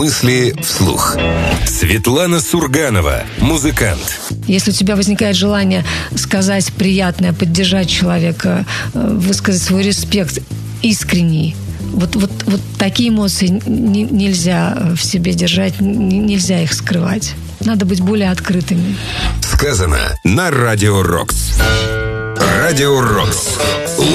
Мысли вслух. Светлана Сурганова, музыкант. Если у тебя возникает желание сказать приятное, поддержать человека, высказать свой респект искренний, вот такие эмоции нельзя в себе держать, нельзя их скрывать. Надо быть более открытыми. Сказано на Радио Рокс. Радио Рокс.